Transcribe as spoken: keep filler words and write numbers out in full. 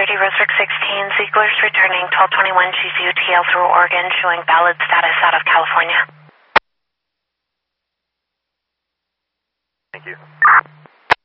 thirty, Rosebrook sixteen, Ziegler's returning twelve twenty-one G Z U T L through Oregon, showing valid status out of California. Thank you.